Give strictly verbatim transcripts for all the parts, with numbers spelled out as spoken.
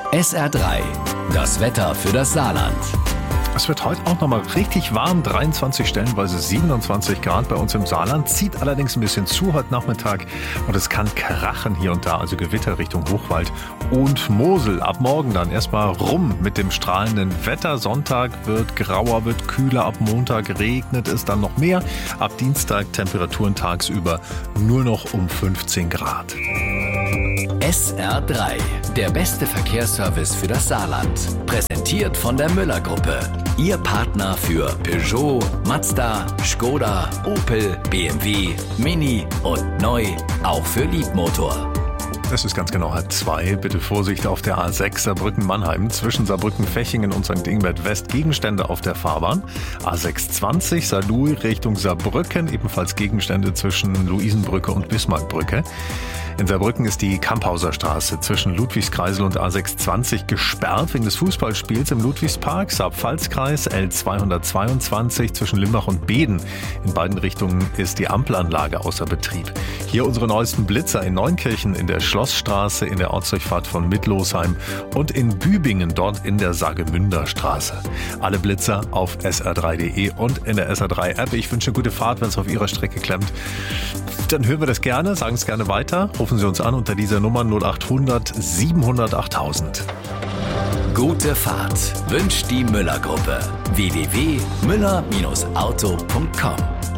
S R drei, das Wetter für das Saarland. Es wird heute auch nochmal richtig warm, dreiundzwanzig, stellenweise siebenundzwanzig Grad bei uns im Saarland. Zieht allerdings ein bisschen zu heute Nachmittag und es kann krachen hier und da, also Gewitter Richtung Hochwald und Mosel. Ab morgen dann erstmal rum mit dem strahlenden Wetter. Sonntag wird grauer, wird kühler, ab Montag regnet es dann noch mehr. Ab Dienstag Temperaturen tagsüber nur noch um fünfzehn Grad. S R drei, der beste Verkehrsservice für das Saarland. Präsentiert von der Müller-Gruppe. Ihr Partner für Peugeot, Mazda, Skoda, Opel, B M W, Mini und neu, auch für Liebmotor. Es ist ganz genau halb zwei. Bitte Vorsicht auf der A sechs Saarbrücken-Mannheim zwischen Saarbrücken-Fechingen und Sankt Ingbert West. Gegenstände auf der Fahrbahn. A sechshundertzwanzig Saarlouis Richtung Saarbrücken. Ebenfalls Gegenstände zwischen Luisenbrücke und Bismarckbrücke. In Saarbrücken ist die Kamphauser Straße zwischen Ludwigskreisel und A sechshundertzwanzig gesperrt wegen des Fußballspiels im Ludwigspark. Saar-Pfalz-Kreis L zweihundertzweiundzwanzig zwischen Limbach und Beeden. In beiden Richtungen ist die Ampelanlage außer Betrieb. Hier unsere neuesten Blitzer in Neunkirchen, in der Schlossstraße, in der Ortsdurchfahrt von Mittlosheim und in Bübingen, dort in der Sagemünder Straße. Alle Blitzer auf S R drei Punkt de und in der S R drei App. Ich wünsche eine gute Fahrt, wenn es auf Ihrer Strecke klemmt. Dann hören wir das gerne, sagen es gerne weiter. Rufen Sie uns an unter dieser Nummer null acht hundert siebenhundert achttausend. Gute Fahrt wünscht die Müller-Gruppe. w w w punkt müller auto punkt com.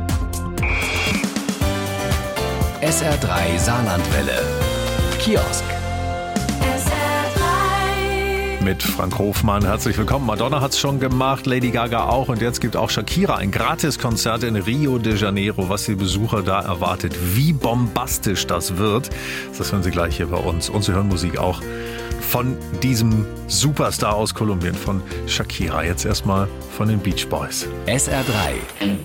S R drei Saarlandwelle. Kiosk. Mit Frank Hofmann, herzlich willkommen. Madonna hat's schon gemacht, Lady Gaga auch und jetzt gibt auch Shakira ein Gratiskonzert in Rio de Janeiro. Was die Besucher da erwartet, wie bombastisch das wird, das hören Sie gleich hier bei uns. Und Sie hören Musik auch von diesem Superstar aus Kolumbien, von Shakira. Jetzt erstmal von den Beach Boys. S R drei,